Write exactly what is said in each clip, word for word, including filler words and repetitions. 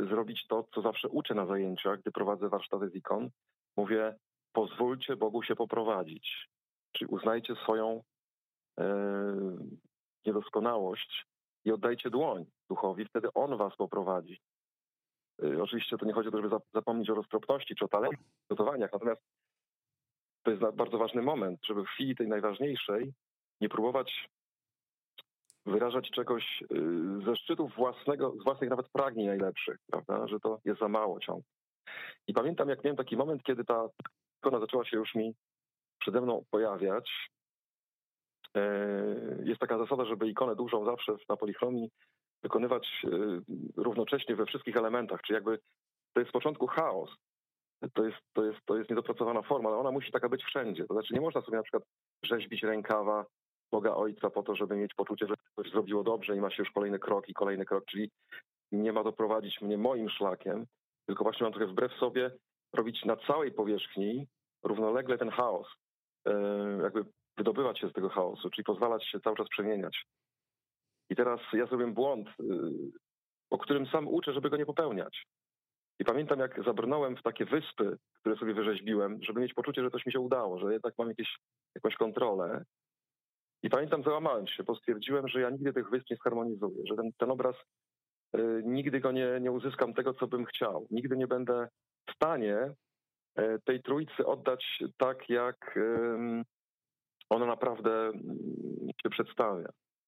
zrobić to, co zawsze uczę na zajęciach, gdy prowadzę warsztaty z ikon. Mówię, pozwólcie Bogu się poprowadzić. Czyli uznajcie swoją e, niedoskonałość i oddajcie dłoń duchowi, wtedy on was poprowadzi. E, oczywiście to nie chodzi o to, żeby zapomnieć o roztropności czy o talentach, gotowaniach, natomiast to jest bardzo ważny moment, żeby w chwili tej najważniejszej nie próbować wyrażać czegoś ze szczytów własnego, z własnych nawet pragnień najlepszych, prawda, że to jest za mało ciągle. I pamiętam, jak miałem taki moment, kiedy ta ikona zaczęła się już mi przede mną pojawiać. Jest taka zasada, żeby ikonę dużą zawsze na polichromii wykonywać równocześnie we wszystkich elementach, czyli jakby to jest z początku chaos. To jest, to jest, to jest niedopracowana forma, ale ona musi taka być wszędzie. To znaczy nie można sobie na przykład rzeźbić rękawa Boga Ojca po to, żeby mieć poczucie, że coś zrobiło dobrze i ma się już kolejny krok i kolejny krok, czyli nie ma doprowadzić mnie moim szlakiem, tylko właśnie mam trochę wbrew sobie robić na całej powierzchni równolegle ten chaos, jakby wydobywać się z tego chaosu, czyli pozwalać się cały czas przemieniać. I teraz ja zrobiłem błąd, o którym sam uczę, żeby go nie popełniać. I pamiętam, jak zabrnąłem w takie wyspy, które sobie wyrzeźbiłem, żeby mieć poczucie, że coś mi się udało, że jednak mam jakieś, jakąś kontrolę. I pamiętam, załamałem się, bo stwierdziłem, że ja nigdy tych wysp nie zharmonizuję, że ten, ten obraz, y, nigdy go nie, nie uzyskam tego, co bym chciał. Nigdy nie będę w stanie y, tej trójcy oddać tak, jak y, ona naprawdę y, się przedstawia.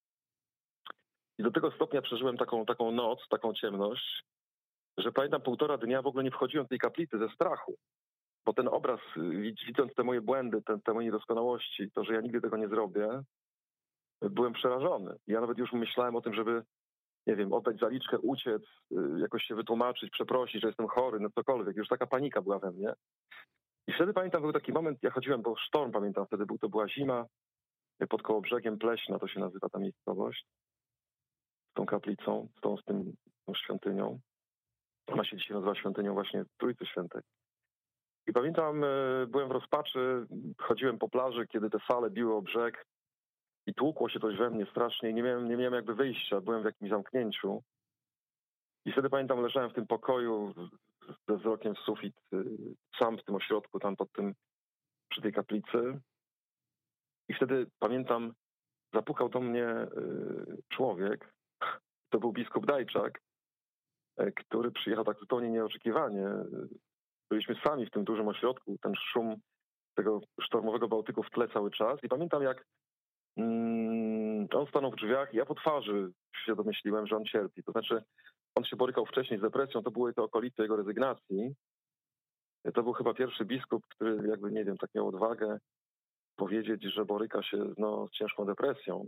I do tego stopnia przeżyłem taką, taką noc, taką ciemność, że pamiętam półtora dnia w ogóle nie wchodziłem do tej kaplicy ze strachu. Bo ten obraz, widząc te moje błędy, te, te moje niedoskonałości, to, że ja nigdy tego nie zrobię, byłem przerażony. Ja nawet już myślałem o tym, żeby, nie wiem, oddać zaliczkę, uciec, jakoś się wytłumaczyć, przeprosić, że jestem chory, no cokolwiek. Już taka panika była we mnie. I wtedy pamiętam, był taki moment, ja chodziłem, bo sztorm, pamiętam, wtedy był, to była zima, pod Kołobrzegiem, Pleśna to się nazywa ta miejscowość, z tą kaplicą, z tą, z tym, tą świątynią. Ona się dzisiaj nazywa świątynią właśnie Trójcy Świętej. I pamiętam, byłem w rozpaczy, chodziłem po plaży, kiedy te fale biły o brzeg i tłukło się coś we mnie strasznie i nie miałem, nie miałem jakby wyjścia, byłem w jakimś zamknięciu. I wtedy pamiętam, leżałem w tym pokoju ze wzrokiem w sufit, sam w tym ośrodku, tam pod tym, przy tej kaplicy. I wtedy pamiętam, zapukał do mnie człowiek, to był biskup Dajczak, który przyjechał tak zupełnie nieoczekiwanie. Byliśmy sami w tym dużym ośrodku, ten szum tego sztormowego Bałtyku w tle cały czas. I pamiętam, jak mm, on stanął w drzwiach i ja po twarzy się domyśliłem, że on cierpi. To znaczy, on się borykał wcześniej z depresją, to były te okolice jego rezygnacji. To był chyba pierwszy biskup, który jakby, nie wiem, tak miał odwagę powiedzieć, że boryka się no, z ciężką depresją.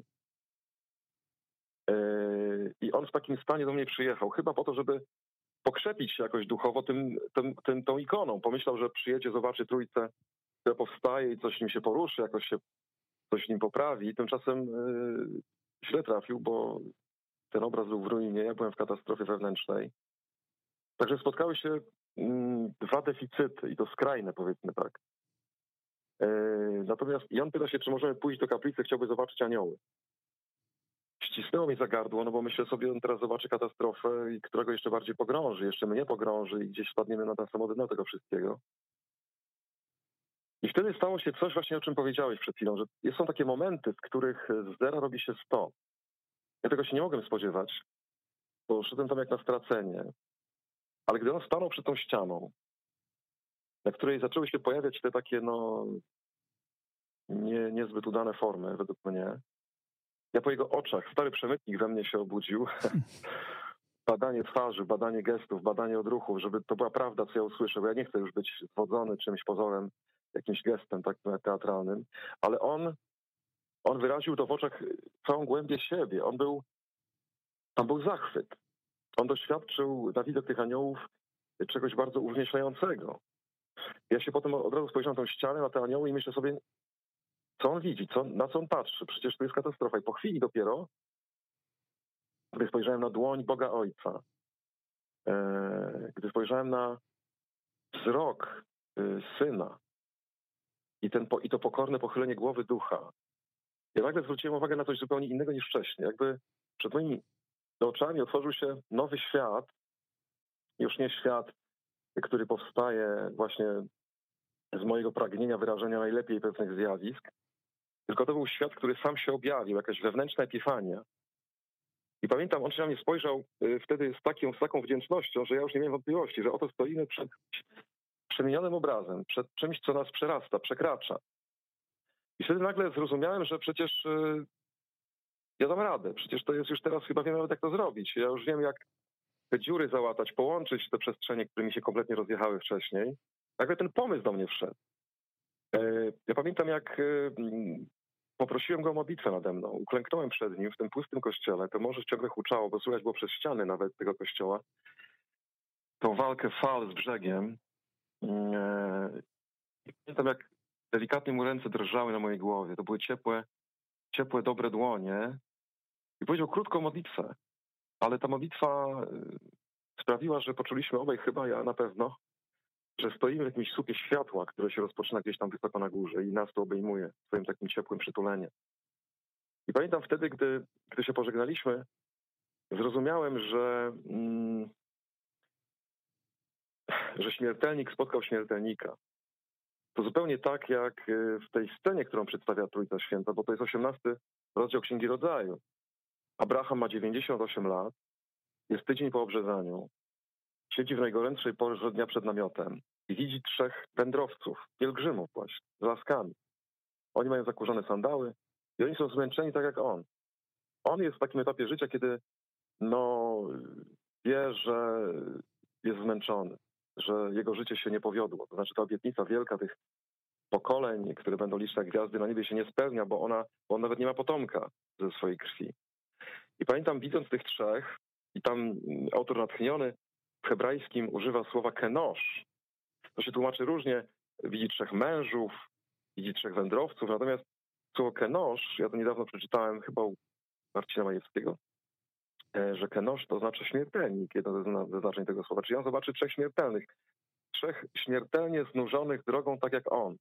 Yy, I on w takim stanie do mnie przyjechał, chyba po to, żeby pokrzepić się jakoś duchowo tym, tym, tym, tą ikoną. Pomyślał, że przyjedzie, zobaczy trójcę, która powstaje i coś nim się poruszy, jakoś się coś nim poprawi. Tymczasem yy, źle trafił, bo ten obraz był w ruinie, ja byłem w katastrofie wewnętrznej. Także spotkały się yy, dwa deficyty i to skrajne, powiedzmy tak. Yy, natomiast i on pyta się, czy możemy pójść do kaplicy, chciałby zobaczyć anioły. Ścisnęło mnie za gardło, no bo myślę sobie, on teraz zobaczy katastrofę, i którego jeszcze bardziej pogrąży, jeszcze mnie pogrąży i gdzieś spadniemy na tę samą dno tego wszystkiego. I wtedy stało się coś właśnie, o czym powiedziałeś przed chwilą, że są takie momenty, w których z zera robi się sto. Ja tego się nie mogłem spodziewać, bo szedłem tam jak na stracenie. Ale gdy on stanął przed tą ścianą, na której zaczęły się pojawiać te takie, no, nie, niezbyt udane formy, według mnie, ja po jego oczach, stary przemytnik we mnie się obudził. Badanie twarzy, badanie gestów, badanie odruchów, żeby to była prawda, co ja usłyszę, bo ja nie chcę już być zwodzony czymś pozorem, jakimś gestem tak teatralnym, ale on, on wyraził to w oczach całą głębię siebie. On był, tam był zachwyt. On doświadczył na widok tych aniołów czegoś bardzo uwzniesiającego. Ja się potem od razu spojrzałem na tą ścianę, na te anioły i myślę sobie, co on widzi, co, na co on patrzy? Przecież to jest katastrofa. I po chwili dopiero, gdy spojrzałem na dłoń Boga Ojca, e, gdy spojrzałem na wzrok e, Syna i, ten, i to pokorne pochylenie głowy Ducha, ja nagle zwróciłem uwagę na coś zupełnie innego niż wcześniej. Jakby przed moimi oczami otworzył się nowy świat, już nie świat, który powstaje właśnie z mojego pragnienia wyrażenia najlepiej pewnych zjawisk, tylko to był świat, który sam się objawił, jakaś wewnętrzna epifania. I pamiętam, on się na mnie spojrzał wtedy z taką, z taką wdzięcznością, że ja już nie miałem wątpliwości, że oto stoimy przed przemienionym obrazem, przed czymś, co nas przerasta, przekracza. I wtedy nagle zrozumiałem, że przecież ja dam radę, przecież to jest już teraz, chyba wiem nawet jak to zrobić. Ja już wiem, jak te dziury załatać, połączyć te przestrzenie, które mi się kompletnie rozjechały wcześniej. Nagle ten pomysł do mnie wszedł. Ja pamiętam, jak poprosiłem go o modlitwę nade mną. Uklęknąłem przed nim w tym pustym kościele. To morze ciągle huczało, bo słychać było przez ściany nawet tego kościoła. Tą walkę fal z brzegiem. I pamiętam, jak delikatnie mu ręce drżały na mojej głowie. To były ciepłe, ciepłe, dobre dłonie. I powiedział krótką modlitwę. Ale ta modlitwa sprawiła, że poczuliśmy obaj, chyba ja na pewno, że stoimy w jakimś słupie światła, które się rozpoczyna gdzieś tam wysoko na górze i nas to obejmuje swoim takim ciepłym przytuleniem. I pamiętam wtedy, gdy, gdy się pożegnaliśmy, zrozumiałem, że, mm, że śmiertelnik spotkał śmiertelnika. To zupełnie tak, jak w tej scenie, którą przedstawia Trójca Święta, bo to jest osiemnasty rozdział Księgi Rodzaju. Abraham ma dziewięćdziesiąt osiem lat, jest tydzień po obrzezaniu, siedzi w najgorętszej porze dnia przed namiotem i widzi trzech wędrowców, pielgrzymów właśnie, z laskami. Oni mają zakurzone sandały i oni są zmęczeni tak jak on. On jest w takim etapie życia, kiedy no, wie, że jest zmęczony, że jego życie się nie powiodło. To znaczy ta obietnica wielka tych pokoleń, które będą liczne jak gwiazdy na niebie, się nie spełnia, bo ona, bo on nawet nie ma potomka ze swojej krwi. I pamiętam, widząc tych trzech, i tam autor natchniony w hebrajskim używa słowa kenosz. To się tłumaczy różnie. Widzi trzech mężów, widzi trzech wędrowców. Natomiast słowo kenosz, ja to niedawno przeczytałem chyba u Marcina Majewskiego, że kenosz to znaczy śmiertelnik, jedno ze znaczeń tego słowa. Czyli on zobaczy trzech śmiertelnych. Trzech śmiertelnie znużonych drogą tak jak on.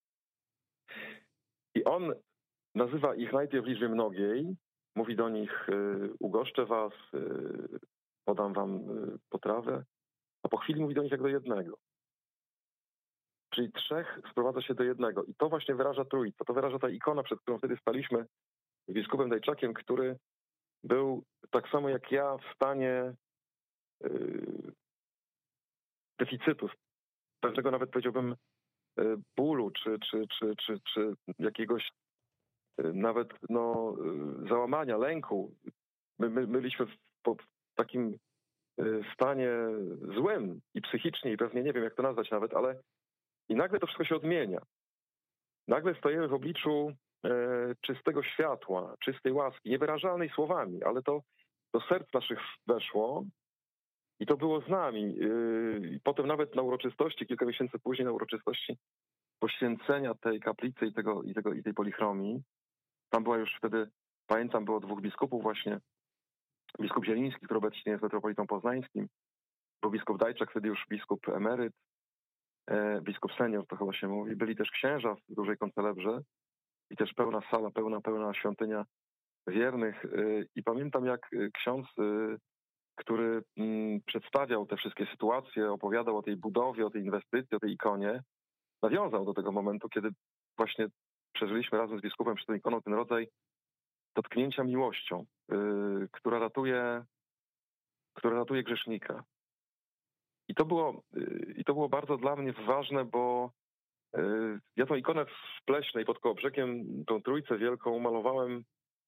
I on nazywa ich najpierw w liczbie mnogiej, mówi do nich, ugoszczę was, podam wam potrawę, a po chwili mówi do nich jak do jednego. Czyli trzech sprowadza się do jednego. I to właśnie wyraża Trójca. To wyraża ta ikona, przed którą wtedy staliśmy z biskupem Dajczakiem, który był tak samo jak ja w stanie yy, deficytu, pewnego nawet powiedziałbym yy, bólu, czy, czy, czy, czy, czy jakiegoś yy, nawet no, yy, załamania, lęku. My, my, my byliśmy w, po, w takim yy, stanie złym i psychicznie, i pewnie nie wiem, jak to nazwać nawet, ale i nagle to wszystko się odmienia. Nagle stajemy w obliczu e, czystego światła, czystej łaski, niewyrażalnej słowami, ale to do serc naszych weszło i to było z nami. I potem nawet na uroczystości, kilka miesięcy później na uroczystości poświęcenia tej kaplicy i, tego, i, tego, i tej polichromii, tam była już wtedy, pamiętam, było dwóch biskupów właśnie, biskup Zieliński, który obecnie jest metropolitą poznańskim, był biskup Dajczak, wtedy już biskup emeryt, biskup senior, to chyba się mówi. Byli też księża w dużej koncelebrze i też pełna sala, pełna, pełna świątynia wiernych. I pamiętam, jak ksiądz, który przedstawiał te wszystkie sytuacje, opowiadał o tej budowie, o tej inwestycji, o tej ikonie, nawiązał do tego momentu, kiedy właśnie przeżyliśmy razem z biskupem przy tą ikoną ten rodzaj dotknięcia miłością, która ratuje, która ratuje grzesznika. I to było, i to było bardzo dla mnie ważne, bo ja tą ikonę w Pleśnej pod Kołobrzegiem, tą Trójcę Wielką malowałem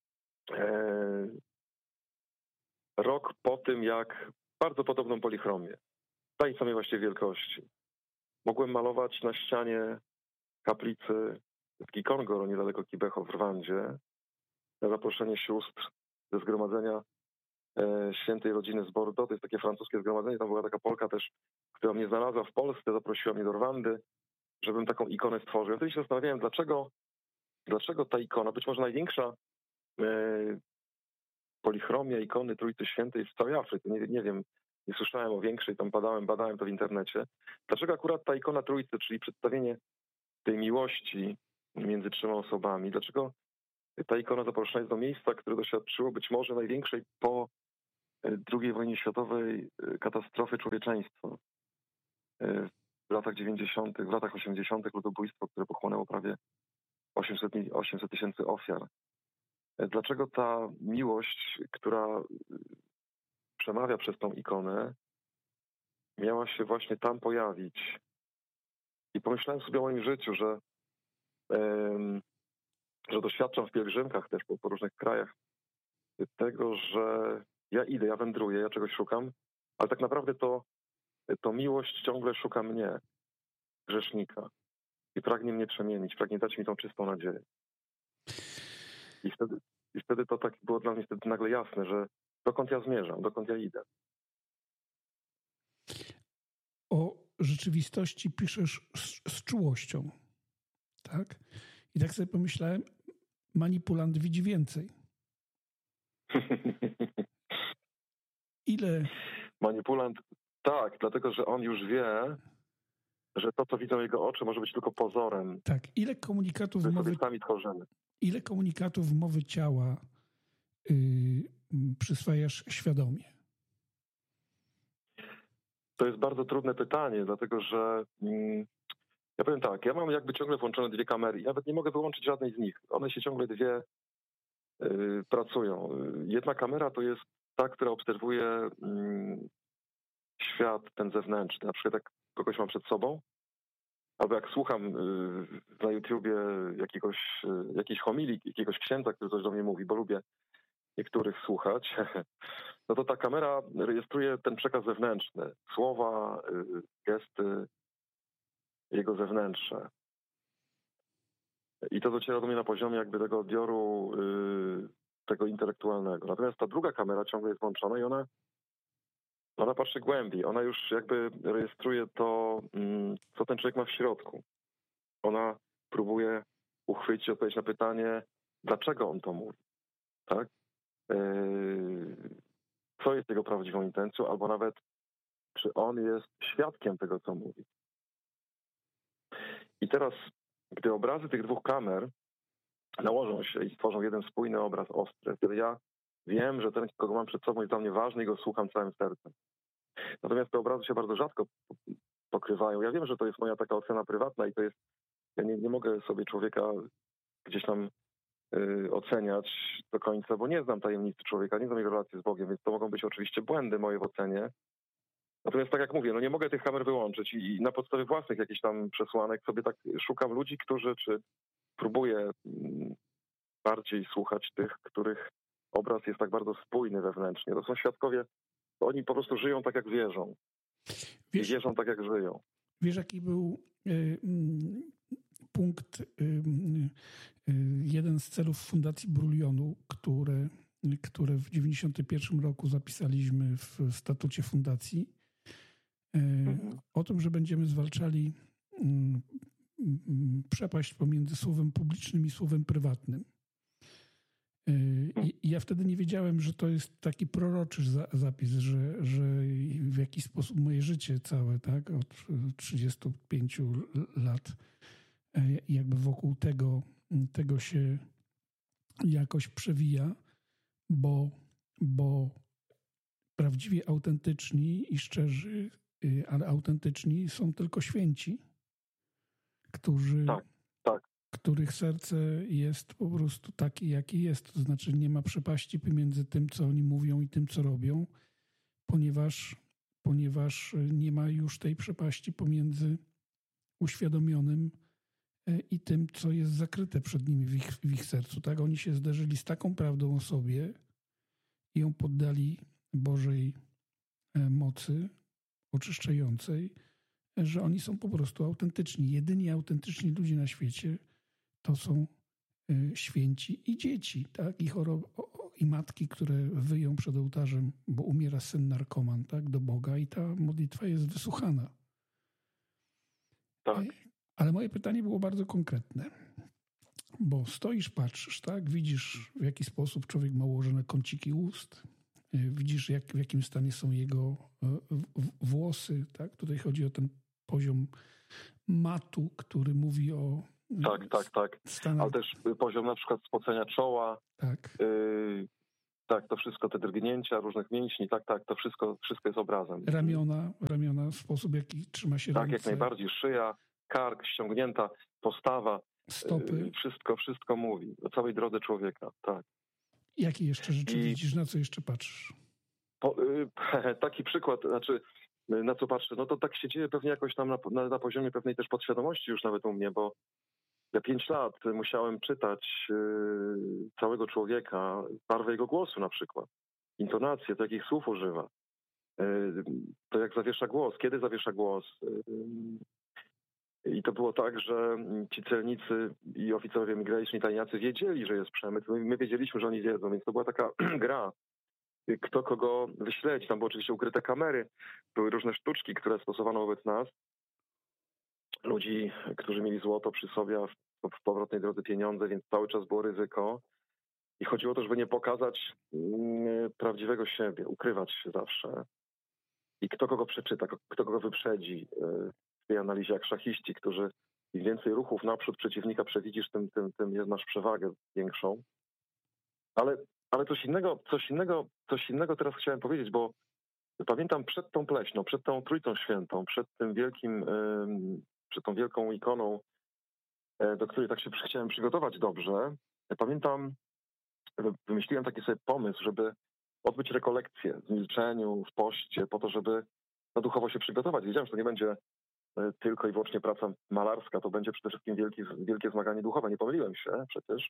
rok po tym, jak bardzo podobną polichromię, tej samej właściwie wielkości. Mogłem malować na ścianie kaplicy w Kikongoro, niedaleko Kibeho w Rwandzie, na zaproszenie sióstr ze zgromadzenia Świętej Rodziny z Bordeaux. To jest takie francuskie zgromadzenie. Tam była taka Polka też, która mnie znalazła w Polsce, zaprosiła mnie do Rwandy, żebym taką ikonę stworzył. Ja wtedy się zastanawiałem, dlaczego, dlaczego ta ikona, być może największa e, polichromia ikony Trójcy Świętej w całej Afryce, nie, nie wiem, nie słyszałem o większej, tam badałem, badałem to w internecie. Dlaczego akurat ta ikona Trójcy, czyli przedstawienie tej miłości między trzema osobami, dlaczego ta ikona zaproszona jest do miejsca, które doświadczyło być może największej po drugiej wojnie światowej, katastrofy człowieczeństwa. W latach dziewięćdziesiątych, w latach osiemdziesiątych ludobójstwo, które pochłonęło prawie osiemset tysięcy ofiar. Dlaczego ta miłość, która przemawia przez tą ikonę, miała się właśnie tam pojawić? I pomyślałem sobie o moim życiu, że, um, że doświadczam w pielgrzymkach też po, po różnych krajach tego, że ja idę, ja wędruję, ja czegoś szukam, ale tak naprawdę to, to miłość ciągle szuka mnie, grzesznika. I pragnie mnie przemienić, pragnie dać mi tą czystą nadzieję. I wtedy, i wtedy to tak było dla mnie wtedy nagle jasne, że dokąd ja zmierzam, dokąd ja idę. O rzeczywistości piszesz z, z czułością, tak? I tak sobie pomyślałem, manipulant widzi więcej. Ile... Manipulant, tak, dlatego, że on już wie, że to, co widzą jego oczy, może być tylko pozorem. Tak, ile komunikatów my mowy... sobie sami tworzymy. Ile komunikatów mowy ciała yy, przyswajasz świadomie? To jest bardzo trudne pytanie, dlatego że mm, ja powiem tak, ja mam jakby ciągle włączone dwie kamery i nawet nie mogę wyłączyć żadnej z nich. One się ciągle dwie yy, pracują. Jedna kamera to jest ta, która obserwuje yy, świat ten zewnętrzny. Na przykład jak kogoś mam przed sobą, albo jak słucham yy, na YouTubie jakiegoś, yy, jakiejś homilii, jakiegoś księdza, który coś do mnie mówi, bo lubię niektórych słuchać, no to ta kamera rejestruje ten przekaz zewnętrzny. Słowa, gesty, jego zewnętrzne. I to dociera do mnie na poziomie jakby tego odbioru tego intelektualnego. Natomiast ta druga kamera ciągle jest włączona i ona, ona patrzy głębiej. Ona już jakby rejestruje to, co ten człowiek ma w środku. Ona próbuje uchwycić odpowiedź na pytanie, dlaczego on to mówi. Tak? Co jest jego prawdziwą intencją, albo nawet czy on jest świadkiem tego, co mówi. I teraz, gdy obrazy tych dwóch kamer nałożą się i stworzą jeden spójny obraz ostry, wtedy ja wiem, że ten, kogo mam przed sobą, jest dla mnie ważny i go słucham całym sercem. Natomiast te obrazy się bardzo rzadko pokrywają. Ja wiem, że to jest moja taka ocena prywatna i to jest, ja nie, nie mogę sobie człowieka gdzieś tam oceniać do końca, bo nie znam tajemnicy człowieka, nie znam jego relacji z Bogiem, więc to mogą być oczywiście błędy moje w ocenie. Natomiast tak jak mówię, no nie mogę tych kamer wyłączyć i na podstawie własnych jakichś tam przesłanek sobie tak szukam ludzi, którzy, czy próbuję bardziej słuchać tych, których obraz jest tak bardzo spójny wewnętrznie. To są świadkowie, to oni po prostu żyją tak, jak wierzą. Wiesz, I wierzą tak, jak żyją. Wiesz, jaki był y, punkt, y, y, jeden z celów Fundacji Brulionu, które, które w dziewięćdziesiątym pierwszym roku zapisaliśmy w statucie fundacji, y, mhm. o tym, że będziemy zwalczali y, y, przepaść pomiędzy słowem publicznym i słowem prywatnym. I ja wtedy nie wiedziałem, że to jest taki proroczy zapis, że, że w jakiś sposób moje życie całe, tak, od trzydziestu pięciu lat jakby wokół tego, tego się jakoś przewija, bo, bo prawdziwie autentyczni i szczerzy, ale autentyczni są tylko święci, którzy... Tak, tak. których serce jest po prostu takie, jakie jest. To znaczy nie ma przepaści pomiędzy tym, co oni mówią i tym, co robią, ponieważ, ponieważ nie ma już tej przepaści pomiędzy uświadomionym i tym, co jest zakryte przed nimi w ich, w ich sercu. Tak? Oni się zderzyli z taką prawdą o sobie i ją poddali Bożej mocy oczyszczającej, że oni są po prostu autentyczni. Jedyni autentyczni ludzie na świecie to są święci i dzieci, tak? I, chorob, i matki, które wyją przed ołtarzem, bo umiera syn narkoman, tak? Do Boga i ta modlitwa jest wysłuchana. Tak. Ale moje pytanie było bardzo konkretne, bo stoisz, patrzysz, tak? Widzisz, w jaki sposób człowiek ma ułożone kąciki ust, widzisz, jak, w jakim stanie są jego włosy, tak? Tutaj chodzi o ten poziom matu, który mówi o... Tak, tak, tak. Stanach. Ale też poziom na przykład spocenia czoła. Tak. Yy, tak, to wszystko, te drgnięcia różnych mięśni, tak, tak, to wszystko, wszystko jest obrazem. Ramiona, ramiona, sposób, jaki trzyma się tak, ręce. Tak, jak najbardziej. Szyja, kark, ściągnięta postawa. Stopy. Wszystko, wszystko mówi o całej drodze człowieka, tak. Jakie jeszcze rzeczy I widzisz, na co jeszcze patrzysz? Po, y, taki przykład, znaczy na co patrzę, no to tak się dzieje pewnie jakoś tam na, na, na poziomie pewnej też podświadomości już nawet u mnie, bo ja pięć lat musiałem czytać y, całego człowieka, barwę jego głosu na przykład, intonację, to jakich słów używa, y, to jak zawiesza głos, kiedy zawiesza głos. Y, I to było tak, że ci celnicy i oficerowie migracji tajniacy wiedzieli, że jest przemyt. My, my wiedzieliśmy, że oni wiedzą, więc to była taka gra, kto kogo wyśledzi. Tam były oczywiście ukryte kamery, były różne sztuczki, które stosowano wobec nas. Ludzi, którzy mieli złoto przy sobie, a w, w powrotnej drodze pieniądze, więc cały czas było ryzyko. I chodziło o to, żeby nie pokazać mm, prawdziwego siebie, ukrywać się zawsze. I kto kogo przeczyta, kto kogo wyprzedzi w tej analizie, jak szachiści, którzy im więcej ruchów naprzód przeciwnika przewidzisz, tym, tym, tym masz przewagę większą. Ale, ale coś innego, coś innego, coś innego teraz chciałem powiedzieć, bo pamiętam przed tą pleśną, przed tą Trójcą Świętą, przed tym wielkim, przed tą wielką ikoną, do której tak się chciałem przygotować dobrze. Pamiętam, wymyśliłem taki sobie pomysł, żeby odbyć rekolekcję w milczeniu, w poście, po to, żeby no, duchowo się przygotować. Wiedziałem, że to nie będzie tylko i wyłącznie praca malarska, to będzie przede wszystkim wielki, wielkie zmaganie duchowe. Nie pomyliłem się przecież.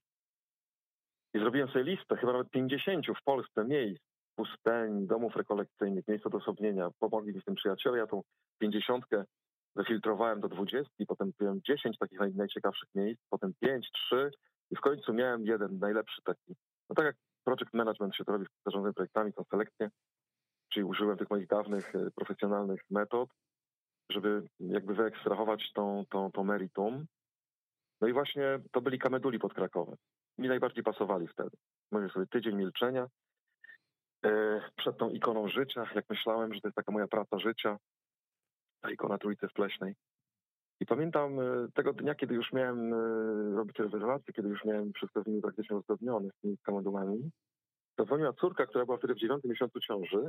I zrobiłem sobie listę, chyba nawet pięćdziesięciu w Polsce miejsc, pustyń, domów rekolekcyjnych, miejsc odosobnienia. Pomogli mi w tym przyjaciele. Ja tą pięćdziesiątkę wyfiltrowałem do dwudziestki, potem byłem dziesięć takich naj, najciekawszych miejsc, potem pięć, trzy i w końcu miałem jeden, najlepszy taki. No tak jak project management się to robi z zarządzaniem projektami, tą selekcję, czyli użyłem tych moich dawnych, profesjonalnych metod, żeby jakby wyekstrahować tą, tą, tą meritum. No i właśnie to byli Kameduli pod Krakowem. Mi najbardziej pasowali wtedy. Mówię sobie tydzień milczenia e, przed tą ikoną życia, jak myślałem, że to jest taka moja praca życia, ta ikona Trójcy w Pleśnej. I pamiętam e, tego dnia, kiedy już miałem e, robić rezerwację, kiedy już miałem wszystko z nimi praktycznie uzgodnione, z tymi Kamedulami, to dzwoniła córka, która była wtedy w dziewiątym miesiącu ciąży.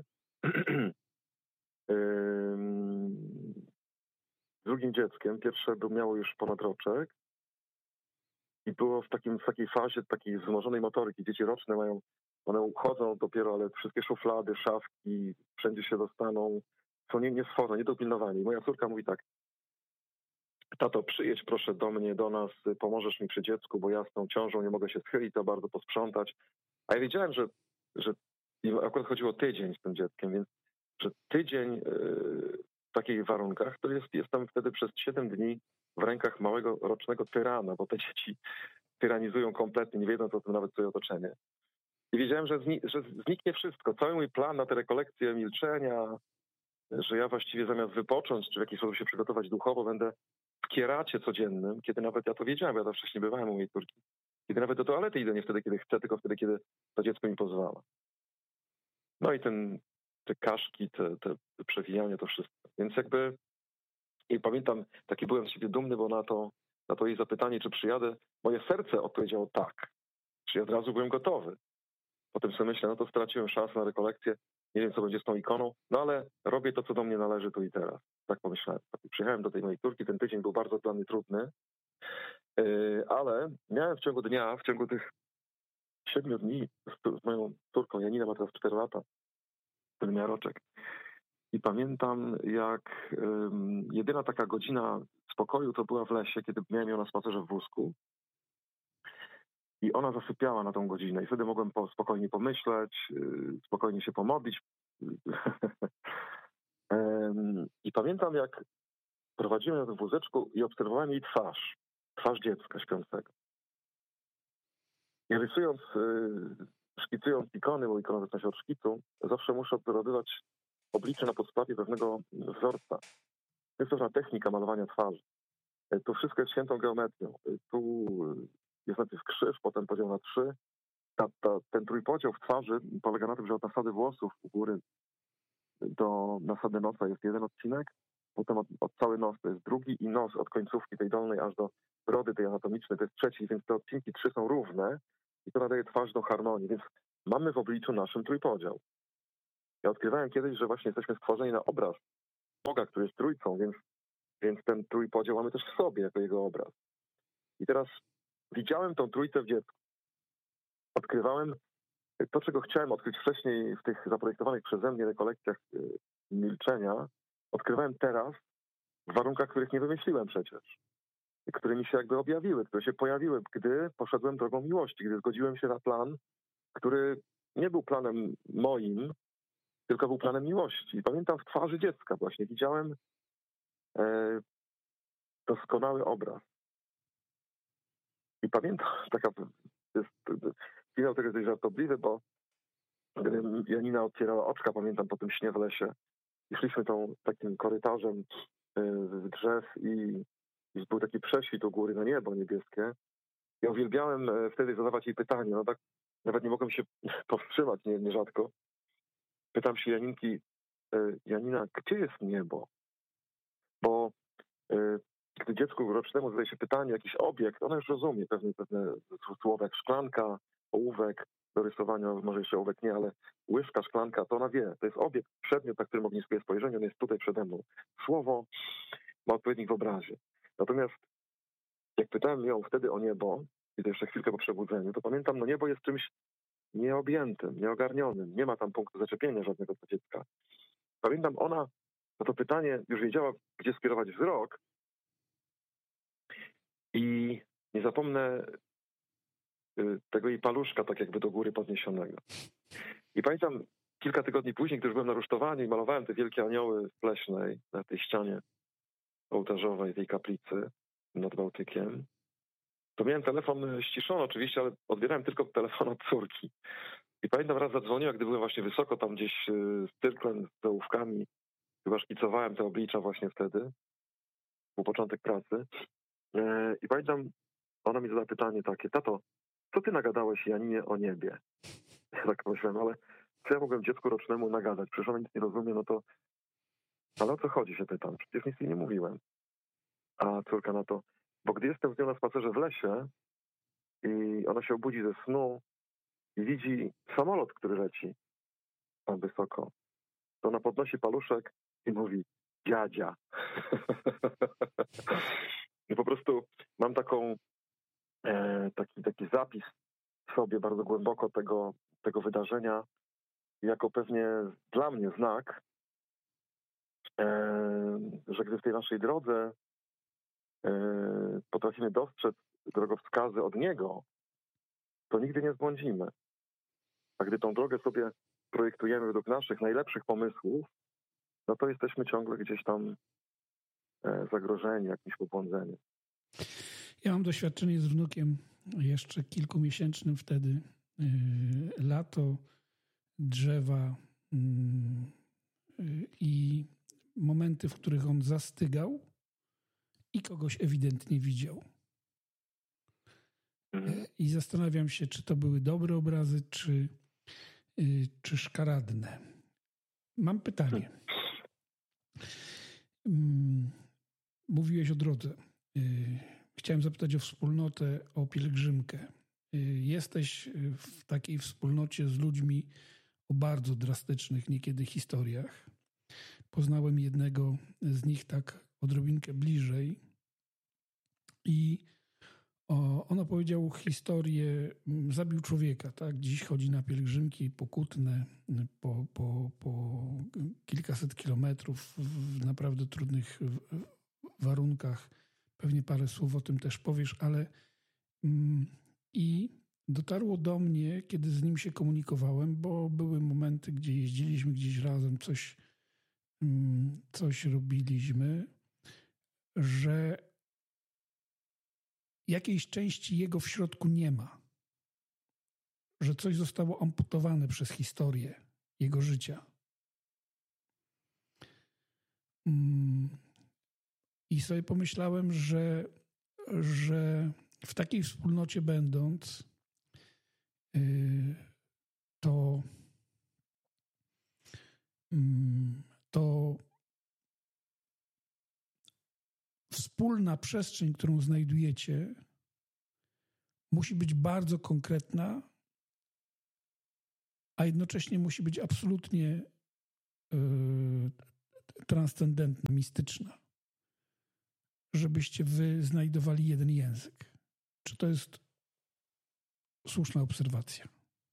drugim dzieckiem. Pierwsze miało już ponad roczek i było w, takim, w takiej fazie takiej wzmożonej motoryki. Dzieci roczne mają, one uchodzą dopiero, ale wszystkie szuflady, szafki, wszędzie się dostaną, są nie, nie stworzone, nie dopilnowane. I moja córka mówi tak: tato, przyjedź proszę do mnie, do nas, pomożesz mi przy dziecku, bo ja z tą ciążą nie mogę się schylić, to bardzo posprzątać. A ja wiedziałem, że, że akurat chodziło o tydzień z tym dzieckiem, więc że tydzień yy, w takich warunkach, to jest, jestem wtedy przez siedem dni w rękach małego rocznego tyrana, bo te dzieci tyranizują kompletnie, nie wiedząc o tym nawet swoje otoczenie. I wiedziałem, że, zni- że zniknie wszystko. Cały mój plan na te rekolekcje milczenia, że ja właściwie zamiast wypocząć, czy w jakiś sposób się przygotować duchowo, będę w kieracie codziennym, kiedy nawet ja to wiedziałem, ja to wcześniej bywałem u mojej córki, kiedy nawet do toalety idę nie wtedy, kiedy chcę, tylko wtedy, kiedy to dziecko mi pozwala. No i ten, te kaszki, te, te przewijania, to wszystko. Więc jakby i pamiętam, taki byłem z siebie dumny, bo na to, na to jej zapytanie, czy przyjadę, moje serce odpowiedziało tak. Czyli od razu byłem gotowy. Potem sobie myślę, no to straciłem szansę na rekolekcję, nie wiem, co będzie z tą ikoną, no ale robię to, co do mnie należy tu i teraz. Tak pomyślałem. Przyjechałem do tej mojej córki, ten tydzień był bardzo dla mnie trudny, yy, ale miałem w ciągu dnia, w ciągu tych siedmiu dni z, z moją córką, Janina ma teraz cztery lata, który miała roczek. I pamiętam, jak um, jedyna taka godzina spokoju to była w lesie, kiedy miałem ją na spacerze w wózku. I ona zasypiała na tą godzinę i wtedy mogłem po, spokojnie pomyśleć, yy, spokojnie się pomodlić. um, I pamiętam, jak prowadziłem ją w wózeczku i obserwowałem jej twarz, twarz dziecka śpiącego. I rysując, yy, szkicując ikony, bo ikona zaczyna się od szkicu, zawsze muszę obserwować oblicze na podstawie pewnego wzorca. To jest pewna technika malowania twarzy. Tu wszystko jest świętą geometrią. Tu jest najpierw krzyż, potem podział na trzy. Ta, ta, ten trójpodział w twarzy polega na tym, że od nasady włosów u góry do nasady nosa jest jeden odcinek, potem od, od cały nos to jest drugi i nos od końcówki tej dolnej aż do brody tej anatomicznej to jest trzeci, więc te odcinki trzy są równe i to nadaje twarz do harmonii. Więc mamy w obliczu naszym trójpodział. Ja odkrywałem kiedyś, że właśnie jesteśmy stworzeni na obraz Boga, który jest trójcą, więc, więc ten trójpodział mamy też w sobie jako jego obraz. I teraz widziałem tą trójcę w dziecku. Odkrywałem to, czego chciałem odkryć wcześniej w tych zaprojektowanych przeze mnie rekolekcjach milczenia, odkrywałem teraz w warunkach, których nie wymyśliłem przecież. Które mi się jakby objawiły, które się pojawiły, gdy poszedłem drogą miłości, gdy zgodziłem się na plan, który nie był planem moim, tylko był planem miłości. I pamiętam w twarzy dziecka właśnie, widziałem e, doskonały obraz. I pamiętam, taka jest, finał tego jest dość żartobliwy, bo gdy Janina otwierała oczka, pamiętam po tym śnie w lesie, i szliśmy tą takim korytarzem z drzew i, i był taki prześwit u góry na niebo niebieskie. Ja uwielbiałem wtedy zadawać jej pytanie, no tak nawet nie mogłem się powstrzymać nie, nierzadko. Pytam się Janinki, Janina, gdzie jest niebo? Bo gdy dziecku rocznemu zadaje się pytanie, jakiś obiekt, ona już rozumie pewne, pewne słowa jak szklanka, ołówek, do rysowania, może jeszcze ołówek nie, ale łyżka, szklanka, to ona wie. To jest obiekt, przedmiot, na którym ogniskuje spojrzenie, on jest tutaj przede mną. Słowo ma odpowiednik w obrazie. Natomiast jak pytałem ją wtedy o niebo, i to jeszcze chwilkę po przebudzeniu, to pamiętam, no niebo jest czymś nieobjętym, nieogarnionym. Nie ma tam punktu zaczepienia żadnego dla dziecka. Pamiętam, ona na to pytanie już wiedziała, gdzie skierować wzrok i nie zapomnę tego jej paluszka tak jakby do góry podniesionego. I pamiętam kilka tygodni później, gdy już byłem na rusztowaniu i malowałem te wielkie anioły w Pleśnej na tej ścianie ołtarzowej tej kaplicy nad Bałtykiem, to miałem telefon ściszony oczywiście, ale odbierałem tylko telefon od córki. I pamiętam, raz zadzwoniła, gdy byłem właśnie wysoko tam gdzieś z cyrklem, z ołówkami, chyba szkicowałem te oblicza właśnie wtedy, był początek pracy. I pamiętam, ona mi zadała pytanie takie: tato, co ty nagadałeś Janinie o niebie? Ja tak myślałem, ale co ja mogłem dziecku rocznemu nagadać? Przecież ona nic nie rozumie, no to... Ale o co chodzi, się pytam? Przecież nic jej nie mówiłem. A córka na to: bo gdy jestem z nią na spacerze w lesie i ona się obudzi ze snu i widzi samolot, który leci tam wysoko, to ona podnosi paluszek i mówi: dziadzia. I po prostu mam taką, e, taki, taki zapis w sobie bardzo głęboko tego, tego wydarzenia, jako pewnie dla mnie znak, e, że gdy w tej naszej drodze e, potrafimy dostrzec drogowskazy od Niego, to nigdy nie zbłądzimy. A gdy tą drogę sobie projektujemy według naszych najlepszych pomysłów, no to jesteśmy ciągle gdzieś tam e, zagrożeni jakimś pobłądzeniem. Ja mam doświadczenie z wnukiem jeszcze kilkumiesięcznym wtedy. Yy, lato, drzewa yy, i momenty, w których on zastygał i kogoś ewidentnie widział. Yy, I zastanawiam się, czy to były dobre obrazy, czy, yy, czy szkaradne. Mam pytanie. Yy, mówiłeś o drodze. Yy, Chciałem zapytać o wspólnotę, o pielgrzymkę. Jesteś w takiej wspólnocie z ludźmi o bardzo drastycznych niekiedy historiach. Poznałem jednego z nich tak odrobinkę bliżej i on opowiedział historię, zabił człowieka, tak? Dziś chodzi na pielgrzymki pokutne po, po, po kilkaset kilometrów w naprawdę trudnych warunkach. Pewnie parę słów o tym też powiesz, ale mm, i dotarło do mnie, kiedy z nim się komunikowałem, bo były momenty, gdzie jeździliśmy gdzieś razem, coś, mm, coś robiliśmy, że jakiejś części jego w środku nie ma. Że coś zostało amputowane przez historię jego życia. Mm. I sobie pomyślałem, że, że w takiej wspólnocie będąc, yy, to, yy, to wspólna przestrzeń, którą znajdujecie, musi być bardzo konkretna a jednocześnie musi być absolutnie yy, transcendentna, mistyczna, żebyście wy znajdowali jeden język. Czy to jest słuszna obserwacja?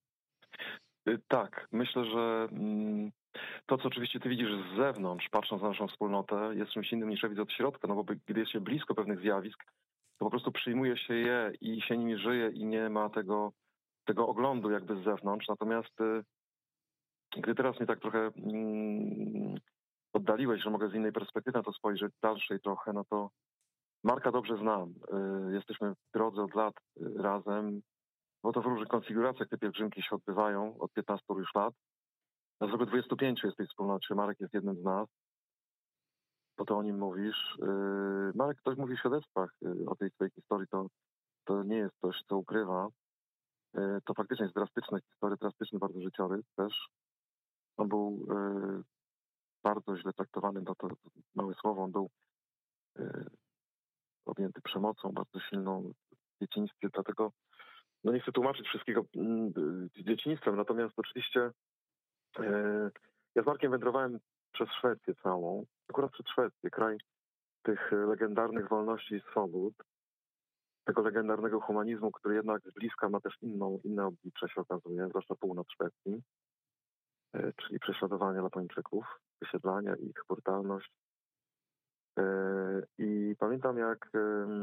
Tak, myślę, że to, co oczywiście ty widzisz z zewnątrz, patrząc na naszą wspólnotę, jest czymś innym niż ja widzę od środka, no bo gdy jest się blisko pewnych zjawisk, to po prostu przyjmuje się je i się nimi żyje i nie ma tego, tego oglądu jakby z zewnątrz. Natomiast gdy teraz mnie tak trochę mm, oddaliłeś, że mogę z innej perspektywy na to spojrzeć, dalszej trochę, no to Marka dobrze znam. Jesteśmy w drodze od lat razem, bo to w różnych konfiguracjach te pielgrzymki się odbywają od piętnastu już lat. Na zwykle dwudziestu pięciu jest w tej wspólnocie. Marek jest jednym z nas. Po to o nim mówisz. Marek ktoś mówi w świadectwach o tej swojej historii. To, to nie jest coś, co ukrywa. To faktycznie jest drastyczna historia, drastyczny bardzo życiorys też. On był bardzo źle traktowany, no to małe słowo, on był objęty przemocą bardzo silną w dzieciństwie, dlatego no nie chcę tłumaczyć wszystkiego z dzieciństwem, natomiast oczywiście ja z Markiem wędrowałem przez Szwecję całą, akurat przez Szwecję, kraj tych legendarnych wolności i swobód, tego legendarnego humanizmu, który jednak z bliska ma też inną, inne oblicze się okazuje, zwłaszcza północ Szwecji, czyli prześladowania Lapończyków, wysiedlania ich, brutalność. I pamiętam, jak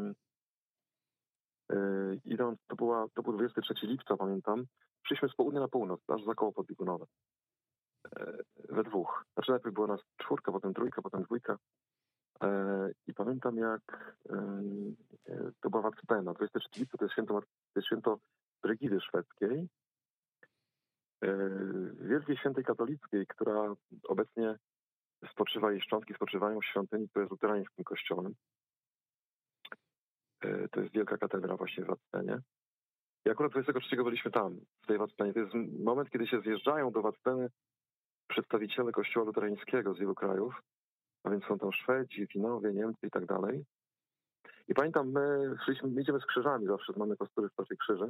idąc, to, była, to był dwudziestego trzeciego lipca, pamiętam, przyszliśmy z południa na północ, aż za koło podbiegunowe. We dwóch. Znaczy najpierw była nas czwórka, potem trójka, potem dwójka. I pamiętam, jak to była Wacpena. dwudziestego trzeciego lipca to jest święto, to jest święto Brygidy szwedzkiej, wielkiej świętej katolickiej, która obecnie spoczywa, jej szczątki spoczywają w świątyni, która jest luterańskim kościołem. To jest wielka katedra właśnie w Wacpenie. I akurat dwudziestego trzeciego byliśmy tam, w tej Wacpenie. To jest moment, kiedy się zjeżdżają do Wacpeny przedstawiciele kościoła luterańskiego z wielu krajów, a więc są tam Szwedzi, Finowie, Niemcy i tak dalej. I pamiętam, my szliśmy, my idziemy z krzyżami zawsze, mamy kostury w stacji krzyży.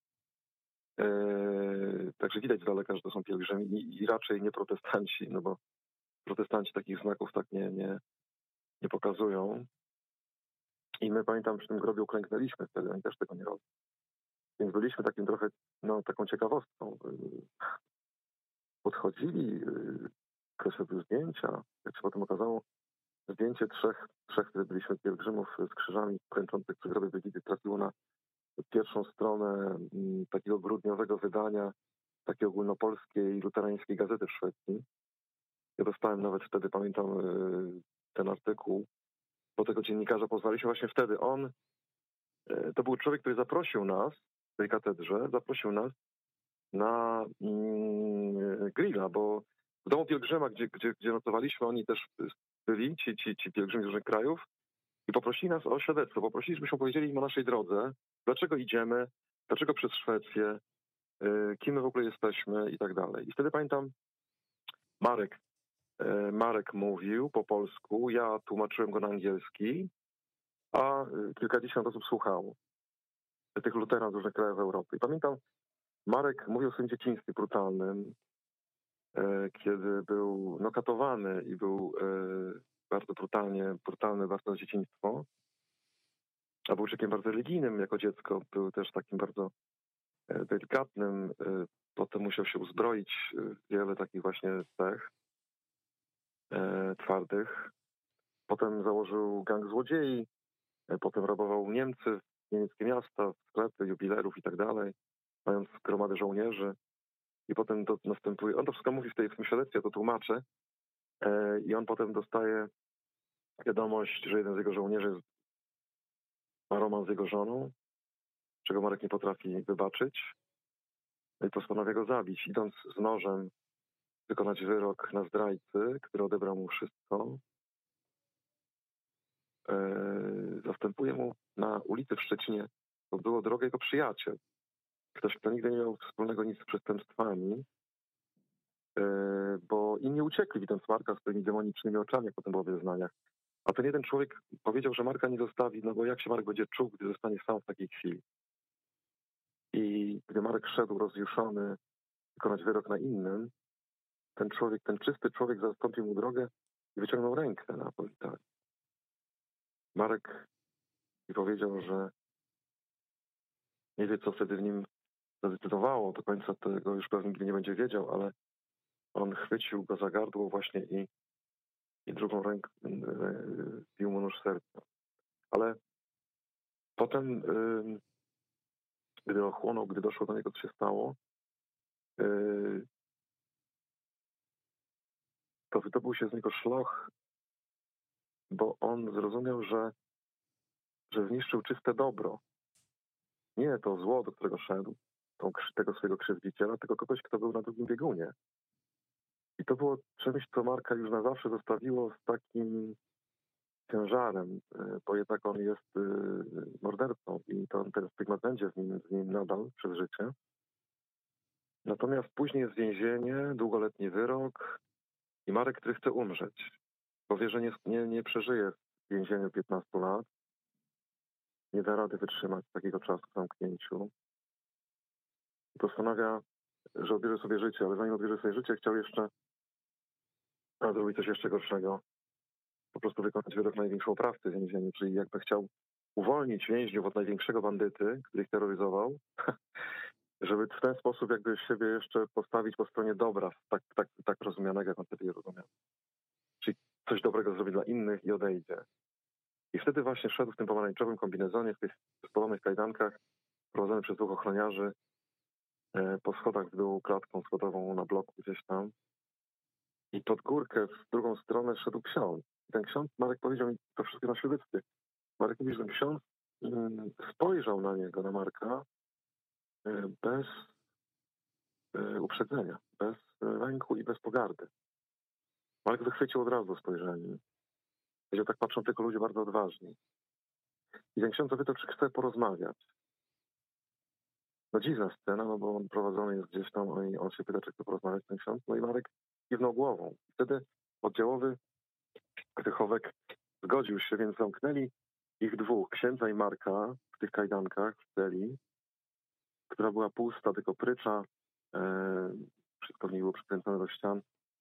Eee, także widać z daleka, że to są pielgrzymi i, i raczej nie protestanci, no bo protestanci takich znaków tak nie, nie, nie pokazują. I my, pamiętam, przy tym grobie uklęknęliśmy wtedy, oni też tego nie robią. Więc byliśmy takim trochę, no taką ciekawostką. Podchodzili, kreśliły zdjęcia. Jak się potem okazało, zdjęcie trzech, trzech wtedy byliśmy pielgrzymów z krzyżami kończących przy grobie Brygidy trafiło na pierwszą stronę takiego grudniowego wydania takiej ogólnopolskiej luterańskiej gazety w Szwecji. Ja dostałem nawet wtedy, pamiętam, ten artykuł. Bo tego dziennikarza pozwaliśmy właśnie wtedy. On, to był człowiek, który zaprosił nas w tej katedrze, zaprosił nas na mm, grilla, bo w domu pielgrzyma, gdzie, gdzie, gdzie nocowaliśmy, oni też byli, ci, ci, ci pielgrzymi z różnych krajów i poprosili nas o świadectwo. Poprosili, żebyśmy powiedzieli im o naszej drodze, dlaczego idziemy, dlaczego przez Szwecję, kim my w ogóle jesteśmy i tak dalej. I wtedy pamiętam, Marek, Marek mówił po polsku, ja tłumaczyłem go na angielski, a kilkadziesiąt osób słuchało tych luteran z różnych krajów Europy. I pamiętam, Marek mówił o swoim dzieciństwie brutalnym, kiedy był no, katowany i był bardzo brutalnie, brutalne bardzo dzieciństwo, a był człowiekiem bardzo religijnym jako dziecko, był też takim bardzo delikatnym, potem musiał się uzbroić w wiele takich właśnie cech twardych. Potem założył gang złodziei, potem rabował Niemcy, niemieckie miasta, sklepy, jubilerów i tak dalej, mając gromady żołnierzy. I potem to następuje, on to wszystko mówi w tej w tym świadectwie, ja to tłumaczę. E, I on potem dostaje wiadomość, że jeden z jego żołnierzy ma romans z jego żoną, czego Marek nie potrafi wybaczyć. No i postanawia go zabić, idąc z nożem wykonać wyrok na zdrajcy, który odebrał mu wszystko. E, zastępuje mu na ulicy w Szczecinie, to było droga jego przyjaciel. Ktoś, kto nigdy nie miał wspólnego nic z przestępstwami, bo inni uciekli, widząc Marka z tymi demonicznymi oczami, jak potem było w wyznaniach. A ten jeden człowiek powiedział, że Marka nie zostawi, no bo jak się Marek będzie czuł, gdy zostanie sam w takiej chwili. I gdy Marek szedł rozjuszony wykonać wyrok na innym, ten człowiek, ten czysty człowiek zastąpił mu drogę i wyciągnął rękę na powitanie. Marek mi powiedział, że nie wie, co wtedy w nim zadecydowało, do końca tego już pewnie nigdy nie będzie wiedział, ale on chwycił go za gardło właśnie i, i drugą ręką bił mu nóż serca. Ale potem, gdy ochłonął, gdy doszło do niego, co się stało, to wydobył się z niego szloch, bo on zrozumiał, że, że zniszczył czyste dobro. Nie to zło, do którego szedł, tą, tego swojego krzywdziciela, tylko kogoś, kto był na drugim biegunie. I to było czymś, co Marka już na zawsze zostawiło z takim ciężarem, bo jednak on jest mordercą i to, ten stygmat będzie z nim, z nim nadal przez życie. Natomiast później jest więzienie, długoletni wyrok i Marek, który chce umrzeć, bo wie, że nie, nie, nie przeżyje w więzieniu piętnastu lat, nie da rady wytrzymać takiego czasu w zamknięciu. Postanawia, że odbierze sobie życie, ale zanim odbierze sobie życie, chciał jeszcze zrobić coś jeszcze gorszego. Po prostu wykonać wyrok największego oprawcy w więzieniu, czyli jakby chciał uwolnić więźniów od największego bandyty, który ich terroryzował, żeby w ten sposób jakby siebie jeszcze postawić po stronie dobra, tak, tak, tak rozumianego, jak on wtedy je rozumiał. Czyli coś dobrego zrobi dla innych i odejdzie. I wtedy właśnie szedł w tym pomarańczowym kombinezonie, w tych spalonych kajdankach, prowadzony przez dwóch ochroniarzy, po schodach w dół, klatką schodową na bloku gdzieś tam. I pod górkę, w drugą stronę szedł ksiądz. I ten ksiądz, Marek powiedział mi to wszystko na świadectwie. Marek mówi, że ten ksiądz spojrzał na niego, na Marka, bez uprzedzenia, bez lęku i bez pogardy. Marek wychwycił od razu spojrzenie. Powiedział, tak patrzą tylko ludzie bardzo odważni. I ten ksiądz zapytał, czy chce porozmawiać. No dziwna scena, no bo on prowadzony jest gdzieś tam i on się pyta, czy chce porozmawiać ten ksiądz. No i Marek kiwnął głową. Wtedy oddziałowy Krychowek zgodził się, więc zamknęli ich dwóch, księdza i Marka, w tych kajdankach w celi, która była pusta, tylko prycza. E, wszystko w niej było przykręcone do ścian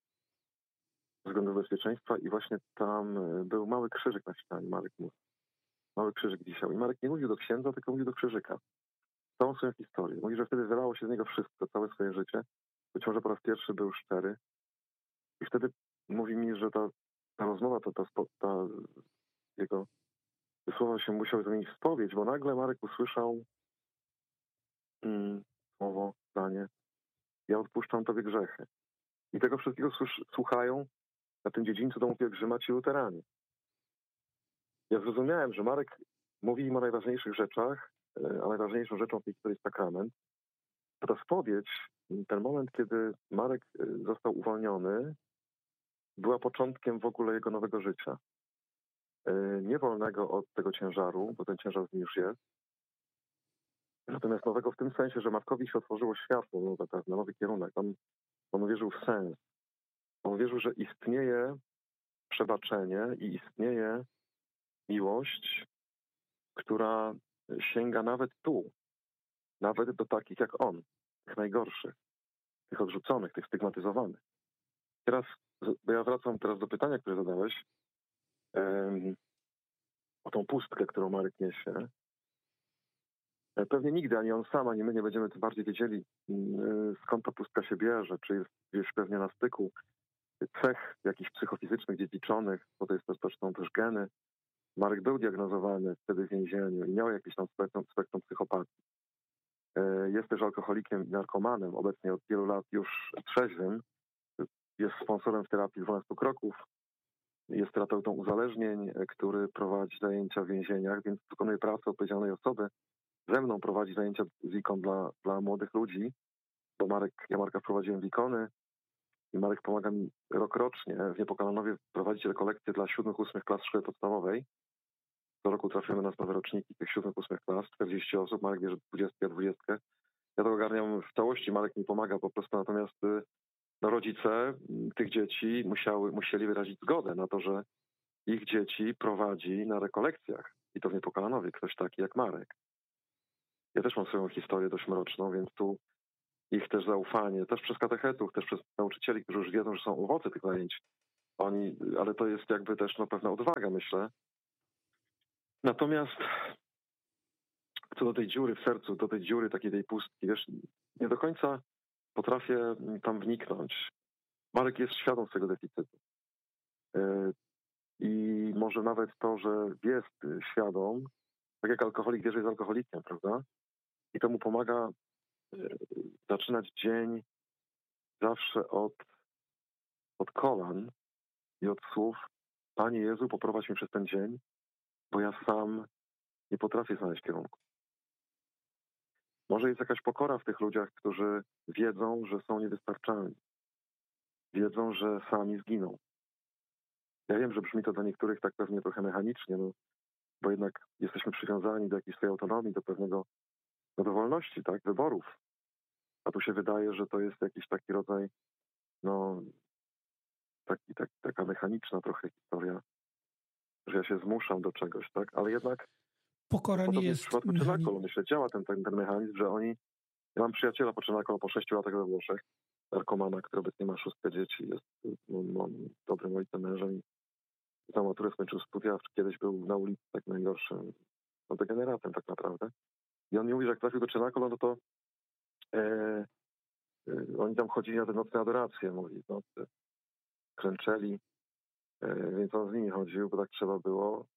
ze względu bezpieczeństwa i właśnie tam był mały krzyżyk na ścianie, Marek mówił. Mały krzyżyk wisiał. I Marek nie mówił do księdza, tylko mówił do krzyżyka. Całą swoją historię. Mówi, że wtedy wylało się z niego wszystko, całe swoje życie. Być może po raz pierwszy był szczery. I wtedy mówi mi, że ta, ta rozmowa, ta, ta, ta jego słowa się musiały zamienić w spowiedź, bo nagle Marek usłyszał mm, słowo, zdanie: ja odpuszczam tobie grzechy. I tego wszystkiego słuchają na tym dziedzińcu domu pielgrzyma ci luteranie. Ja zrozumiałem, że Marek mówi im o najważniejszych rzeczach, a najważniejszą rzeczą w tej historii jest sakrament. Ta spowiedź, ten moment, kiedy Marek został uwolniony, była początkiem w ogóle jego nowego życia. Nie wolnego od tego ciężaru, bo ten ciężar z nim już jest. Natomiast nowego w tym sensie, że Markowi się otworzyło światło nowe, tak, na nowy kierunek. On, on uwierzył w sens. On uwierzył, że istnieje przebaczenie i istnieje miłość, która sięga nawet tu, nawet do takich jak on, tych najgorszych, tych odrzuconych, tych stygmatyzowanych. Teraz, bo ja wracam teraz do pytania, które zadałeś, um, o tą pustkę, którą Marek niesie. Pewnie nigdy ani on sam, ani my nie będziemy tym bardziej wiedzieli, skąd ta pustka się bierze, czy jest gdzieś pewnie na styku cech jakichś psychofizycznych, dziedziczonych, bo to jest zresztą też geny. Marek był diagnozowany wtedy w więzieniu i miał jakieś tam spektrum, spektrum psychopatii. Jest też alkoholikiem i narkomanem, obecnie od wielu lat już trzeźwym. Jest sponsorem w terapii dwunastu kroków. Jest terapeutą uzależnień, który prowadzi zajęcia w więzieniach, więc wykonuje pracę odpowiedzialnej osoby. Ze mną prowadzi zajęcia z ikon dla, dla młodych ludzi, bo Marek, ja Marka wprowadziłem w ikony i Marek pomaga mi rokrocznie w Niepokalanowie prowadzić rekolekcje dla siódmych, ósmych klas szkoły podstawowej. Co roku trafimy na nowe roczniki tych siódmych, ósmych klas, czterdzieści osób, Marek bierze dwudziestkę, dwudziestkę. Ja to ogarniam w całości, Marek mi pomaga po prostu, natomiast no, rodzice tych dzieci musiały, musieli wyrazić zgodę na to, że ich dzieci prowadzi na rekolekcjach. I to w Niepokalanowie ktoś taki jak Marek. Ja też mam swoją historię dość mroczną, więc tu ich też zaufanie, też przez katechetów, też przez nauczycieli, którzy już wiedzą, że są owoce tych zajęć. Oni, ale to jest jakby też no, pewna odwaga, myślę. Natomiast co do tej dziury w sercu, do tej dziury takiej tej pustki, wiesz, nie do końca potrafię tam wniknąć. Marek jest świadom swojego deficytu. I może nawet to, że jest świadom, tak jak alkoholik wie, że jest alkoholikiem, prawda? I to mu pomaga zaczynać dzień zawsze od, od kolan i od słów: Panie Jezu, poprowadź mnie przez ten dzień, bo ja sam nie potrafię znaleźć kierunku. Może jest jakaś pokora w tych ludziach, którzy wiedzą, że są niewystarczalni. Wiedzą, że sami zginą. Ja wiem, że brzmi to dla niektórych tak pewnie trochę mechanicznie, no, bo jednak jesteśmy przywiązani do jakiejś swojej autonomii, do pewnego, do dowolności, tak, wyborów. A tu się wydaje, że to jest jakiś taki rodzaj, no, taki, tak, taka mechaniczna trochę historia, że ja się zmuszam do czegoś, tak, ale jednak pokora nie jest w przypadku Czenakol, myślę, działa ten, ten, ten mechanizm, że oni, ja mam przyjaciela po Czenakol po sześciu latach we Włoszech, narkomana, który obecnie ma szóstkę dzieci, jest no, no, dobrym ojcem, mężem i za maturę skończył studia, kiedyś był na ulicy tak najgorszym, no, degeneratem tak naprawdę. I on mi mówi, że jak trafił do Czenakol, no to e, e, oni tam chodzili na te nocne adoracje, mówi, no, klęczeli, e, więc on z nimi chodził, bo tak trzeba było.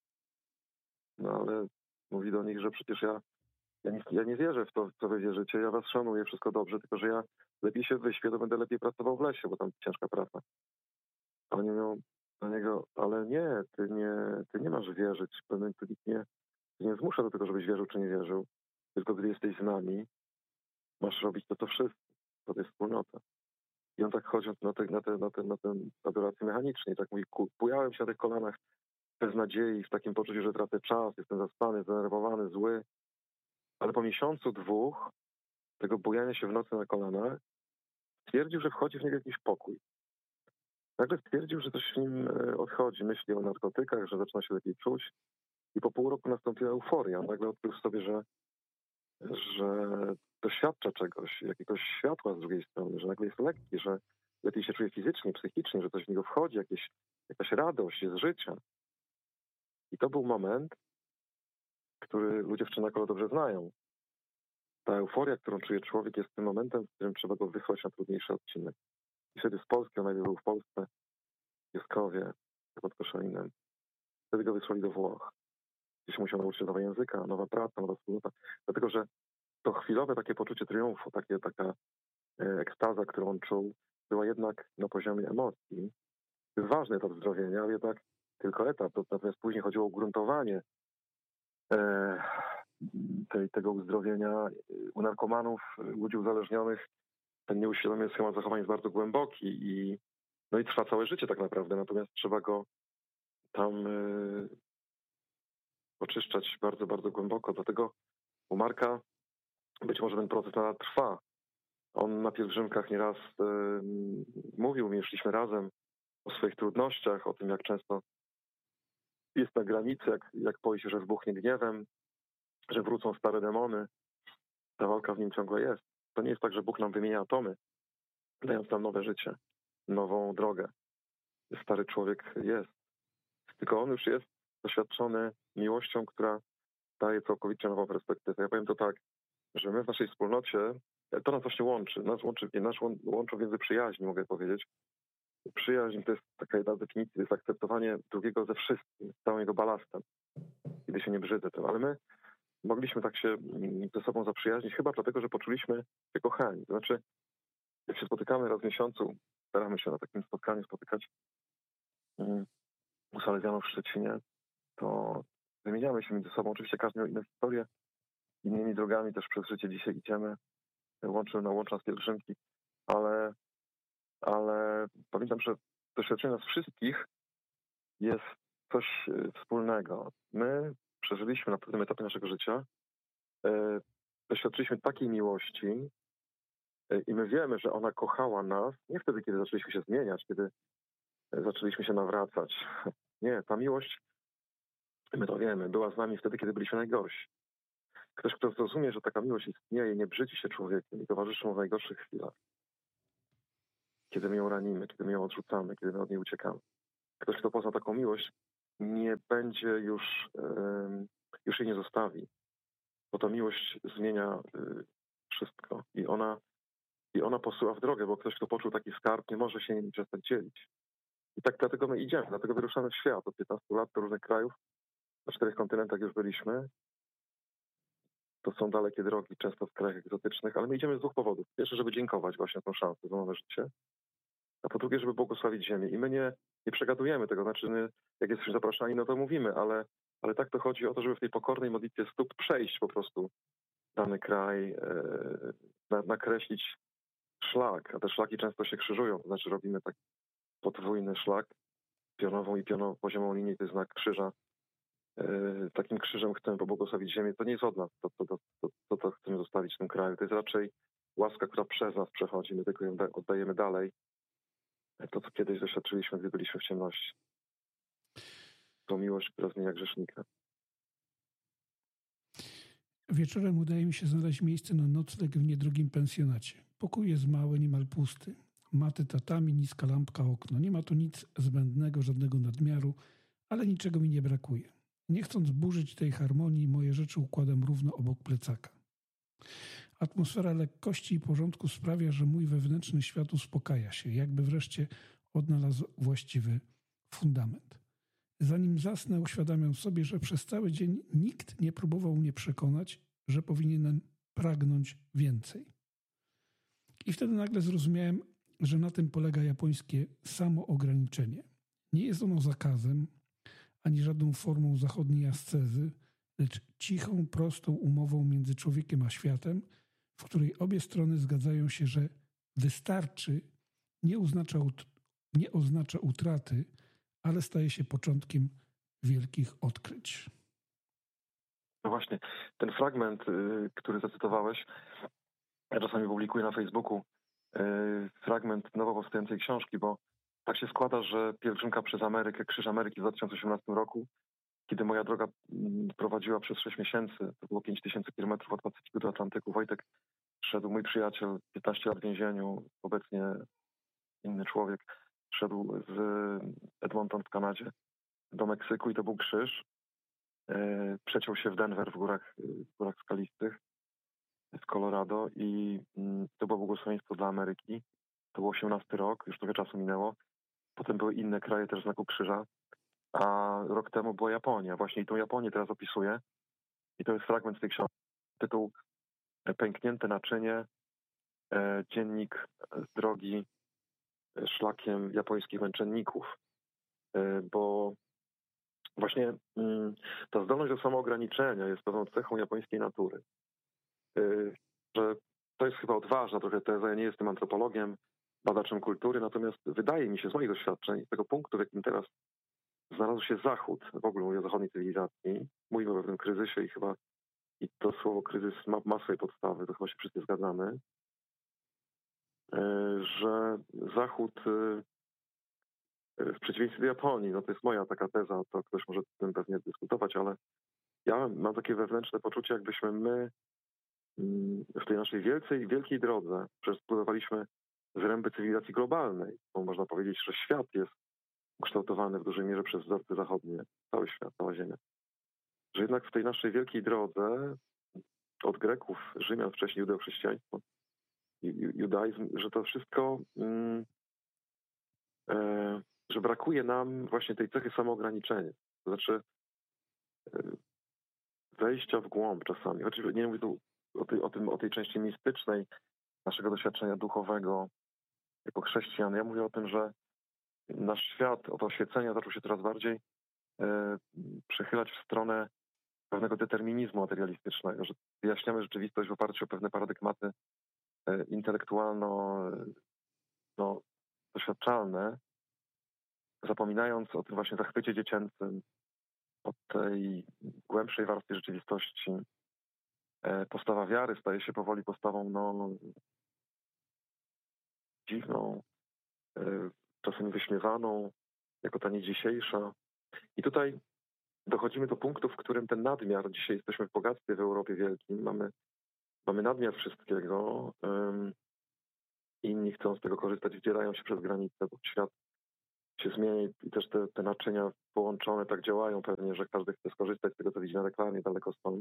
No ale mówi do nich, że przecież ja, ja, nie, ja nie wierzę w to, w co wy wierzycie, ja was szanuję, wszystko dobrze, tylko że ja lepiej się wyśpię, to będę lepiej pracował w lesie, bo tam ciężka praca. A oni mówią do niego, ale nie, ty nie, ty nie masz wierzyć, tu nikt nie, nie zmusza do tego, żebyś wierzył czy nie wierzył, tylko gdy jesteś z nami, masz robić to, to wszyscy, to jest wspólnota. I on tak chodzi na tę na te, na te, na te adorację mechanicznie, tak mówi, bujałem się na tych kolanach bez nadziei, w takim poczuciu, że tracę czas, jestem zaspany, zdenerwowany, zły. Ale po miesiącu, dwóch tego bujania się w nocy na kolanach stwierdził, że wchodzi w niego jakiś pokój. Nagle stwierdził, że coś w nim odchodzi, myśli o narkotykach, że zaczyna się lepiej czuć. I po pół roku nastąpiła euforia. Nagle odkrył sobie, że, że doświadcza czegoś, jakiegoś światła z drugiej strony, że nagle jest lekki, że lepiej się czuje fizycznie, psychicznie, że coś w niego wchodzi, jakieś, jakaś radość jest życia. I to był moment, który ludzie w Czenakolu dobrze znają. Ta euforia, którą czuje człowiek, jest tym momentem, w którym trzeba go wysłać na trudniejszy odcinek. I wtedy z Polski, on najpierw był w Polsce, w Pioskowie, pod Koszalinem. Wtedy go wysłali do Włoch. Gdzieś musiał nauczyć się nowego języka, nowa praca, nowa wspólnota. Dlatego, że to chwilowe takie poczucie triumfu, takie, taka ekstaza, którą on czuł, była jednak na poziomie emocji. To jest ważny etap zdrowienia, ale jednak tylko etap. Natomiast później chodziło o ugruntowanie e, tej, tego uzdrowienia. U narkomanów, ludzi uzależnionych, ten nieuświadomiony schemat zachowań jest bardzo głęboki i, no i trwa całe życie tak naprawdę. Natomiast trzeba go tam e, oczyszczać bardzo, bardzo głęboko. Dlatego u Marka być może ten proces nadal trwa. On na pielgrzymkach nieraz e, mówił, my szliśmy razem, o swoich trudnościach, o tym, jak często jest na granicy, jak, jak boi się, że wybuchnie gniewem, że wrócą stare demony. Ta walka w nim ciągle jest. To nie jest tak, że Bóg nam wymienia atomy, dając nam nowe życie, nową drogę. Stary człowiek jest. Tylko on już jest doświadczony miłością, która daje całkowicie nową perspektywę. Ja powiem to tak, że my w naszej wspólnocie, to nas właśnie łączy. Nas łączy, nas łączą więzy przyjaźni, mogę powiedzieć. Przyjaźń to jest taka jedna z definicji, to jest akceptowanie drugiego ze wszystkim, z całym jego balastem, kiedy się nie brzydzę tym. Ale my mogliśmy tak się ze sobą zaprzyjaźnić chyba dlatego, że poczuliśmy się kochani. To znaczy, jak się spotykamy raz w miesiącu, staramy się na takim spotkaniu spotykać u Salezjanów w Szczecinie, to wymieniamy się między sobą. Oczywiście każdy miał inne historie, innymi drogami też przez życie dzisiaj idziemy, łączy, no, łączą nas pielgrzymki, ale ale pamiętam, że doświadczenie nas wszystkich jest coś wspólnego. My przeżyliśmy na pewnym etapie naszego życia, e, doświadczyliśmy takiej miłości e, i my wiemy, że ona kochała nas nie wtedy, kiedy zaczęliśmy się zmieniać, kiedy zaczęliśmy się nawracać. Nie, ta miłość, my to wiemy, była z nami wtedy, kiedy byliśmy najgorsi. Ktoś, kto zrozumie, że taka miłość istnieje, nie brzydzi się człowiekiem i towarzyszy mu w najgorszych chwilach. Kiedy my ją ranimy, kiedy my ją odrzucamy, kiedy my od niej uciekamy. Ktoś, kto pozna taką miłość, nie będzie już, już jej nie zostawi. Bo ta miłość zmienia wszystko. I ona, i ona posyła w drogę, bo ktoś, kto poczuł taki skarb, nie może się nim przestać dzielić. I tak dlatego my idziemy, dlatego wyruszamy w świat. Od piętnastu lat do różnych krajów, na czterech kontynentach już byliśmy. To są dalekie drogi, często w krajach egzotycznych, ale my idziemy z dwóch powodów. Pierwsze, żeby dziękować właśnie za tą szansę, za nowe życie. A po drugie, żeby błogosławić ziemię. I my nie, nie przegadujemy tego. Znaczy, my, jak jesteśmy zapraszani, no to mówimy, ale, ale tak to chodzi o to, żeby w tej pokornej modlitwie stóp przejść po prostu dany kraj, e, na, nakreślić szlak. A te szlaki często się krzyżują. To znaczy robimy taki podwójny szlak, pionową i pionowo poziomą linię, to jest znak krzyża. Takim krzyżem chcemy pobłogosławić ziemię. To nie jest od nas, to, to, to, to, to, to chcemy zostawić w tym kraju. To jest raczej łaska, która przez nas przechodzi. My tylko ją oddajemy dalej. To, co kiedyś doświadczyliśmy, gdy byliśmy w ciemności. To miłość, która zmienia grzesznika. Wieczorem udaje mi się znaleźć miejsce na nocleg w niedrugim pensjonacie. Pokój jest mały, niemal pusty. Maty tatami, niska lampka, okno. Nie ma tu nic zbędnego, żadnego nadmiaru, ale niczego mi nie brakuje. Nie chcąc burzyć tej harmonii, moje rzeczy układam równo obok plecaka. Atmosfera lekkości i porządku sprawia, że mój wewnętrzny świat uspokaja się, jakby wreszcie odnalazł właściwy fundament. Zanim zasnę, uświadamiam sobie, że przez cały dzień nikt nie próbował mnie przekonać, że powinienem pragnąć więcej. I wtedy nagle zrozumiałem, że na tym polega japońskie samoograniczenie. Nie jest ono zakazem, ani żadną formą zachodniej ascezy, lecz cichą, prostą umową między człowiekiem a światem, w której obie strony zgadzają się, że wystarczy nie oznacza, ut- nie oznacza utraty, ale staje się początkiem wielkich odkryć. No właśnie, ten fragment, który zacytowałeś, ja czasami publikuję na Facebooku, fragment nowo powstającej książki, bo tak się składa, że pielgrzymka przez Amerykę, Krzyż Ameryki w dwa tysiące osiemnastym roku, kiedy moja droga prowadziła przez sześć miesięcy, to było pięć tysięcy kilometrów od Pacyfiku do Atlantyku. Wojtek szedł, mój przyjaciel, piętnaście lat w więzieniu, obecnie inny człowiek, szedł z Edmonton w Kanadzie do Meksyku i to był krzyż. Przeciął się w Denver w górach, w górach skalistych, w Colorado i to było błogosławieństwo dla Ameryki. To był osiemnasty rok, już trochę czasu minęło. Potem były inne kraje też znaku krzyża, a rok temu była Japonia. Właśnie i tą Japonię teraz opisuję. I to jest fragment z tej książki. Tytuł Pęknięte naczynie, dziennik z drogi szlakiem japońskich męczenników. Bo właśnie ta zdolność do samoograniczenia jest pewną cechą japońskiej natury. Że to jest chyba odważna trochę teza, ja nie jestem antropologiem, badaczem kultury, natomiast wydaje mi się z moich doświadczeń, z tego punktu, w jakim teraz znalazł się Zachód, w ogóle mówię o zachodniej cywilizacji, mówimy o pewnym kryzysie i chyba i to słowo kryzys ma, ma swoje podstawy, to chyba się wszyscy zgadzamy, że Zachód w przeciwieństwie do Japonii, no to jest moja taka teza, to ktoś może z tym pewnie dyskutować, ale ja mam takie wewnętrzne poczucie, jakbyśmy my w tej naszej wielkiej, wielkiej drodze przespływaliśmy zręby cywilizacji globalnej, bo można powiedzieć, że świat jest ukształtowany w dużej mierze przez wzorce zachodnie, cały świat, cała Ziemia. Że jednak w tej naszej wielkiej drodze od Greków, Rzymian, wcześniej judeo-chrześcijaństwo, judaizm, że to wszystko, mm, e, że brakuje nam właśnie tej cechy samoograniczenia. To znaczy e, wejścia w głąb czasami. Choć nie mówię tu o tej, o, tym, o tej części mistycznej naszego doświadczenia duchowego jako chrześcijan. Ja mówię o tym, że nasz świat od oświecenia zaczął się coraz bardziej e, przechylać w stronę pewnego determinizmu materialistycznego, że wyjaśniamy rzeczywistość w oparciu o pewne paradygmaty e, intelektualno no, doświadczalne, zapominając o tym właśnie zachwycie dziecięcym, o tej głębszej warstwie rzeczywistości. E, postawa wiary staje się powoli postawą no, dziwną, e, czasem wyśmiewaną, jako ta nie dzisiejsza. I tutaj dochodzimy do punktu, w którym ten nadmiar, dzisiaj jesteśmy w bogactwie w Europie wielkim, mamy, mamy nadmiar wszystkiego, um, inni chcą z tego korzystać, wdzierają się przez granicę, bo świat się zmieni i też te, te naczynia połączone tak działają pewnie, że każdy chce skorzystać z tego, co widzi na reklamie, daleko stąd.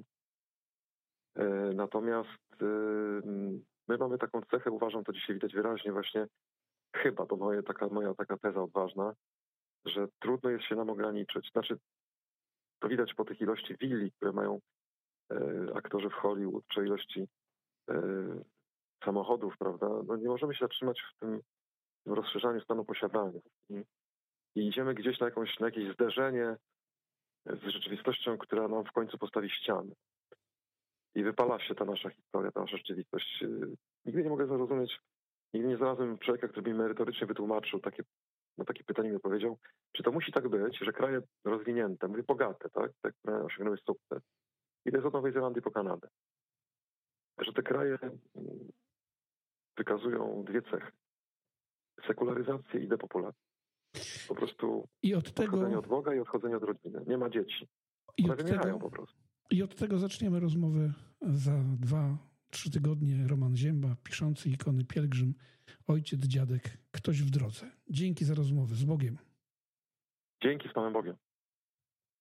Natomiast my mamy taką cechę, uważam, to dzisiaj widać wyraźnie właśnie, chyba, to moje, taka, moja taka teza odważna, że trudno jest się nam ograniczyć. Znaczy, to widać po tych ilości willi, które mają aktorzy w Hollywood, czy ilości samochodów, prawda? No nie możemy się zatrzymać w tym, w tym rozszerzaniu stanu posiadania. I, I idziemy gdzieś na, jakąś, na jakieś zderzenie z rzeczywistością, która nam w końcu postawi ściany. I wypala się ta nasza historia, ta nasza rzeczywistość. Nigdy nie mogę zrozumieć, nigdy nie znalazłem człowieka, który mi merytorycznie wytłumaczył, takie, na takie pytanie mi odpowiedział, czy to musi tak być, że kraje rozwinięte, mówię bogate, tak, te, które osiągnęły sukces, i to jest od Nowej Zelandii po Kanadę, że te kraje wykazują dwie cechy. Sekularyzację i depopulację. Po prostu I od odchodzenie tego... od Boga i odchodzenie od rodziny. Nie ma dzieci. I One od wymierają tego... po prostu. I od tego zaczniemy rozmowę za dwa, trzy tygodnie. Roman Zięba, piszący ikony, pielgrzym, ojciec, dziadek, ktoś w drodze. Dzięki za rozmowę. Z Bogiem. Dzięki, z Panem Bogiem.